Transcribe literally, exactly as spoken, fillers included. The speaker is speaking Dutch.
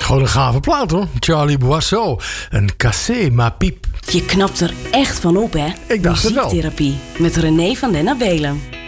gewoon een gave plaat hoor. Charlie Boisseau. Een cassé ma piep. Je knapt er echt van op, hè? Ik dacht het wel. Muziektherapie met René van den Abelen.